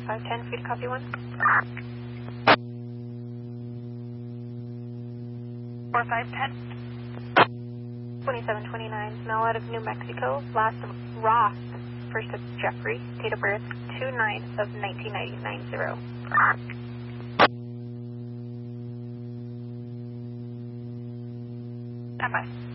4510, free to copy 1. 4510. 2729, male out of New Mexico, last of Ross, first of Jeffrey, date of birth 2/9 of 1990. Bye-bye.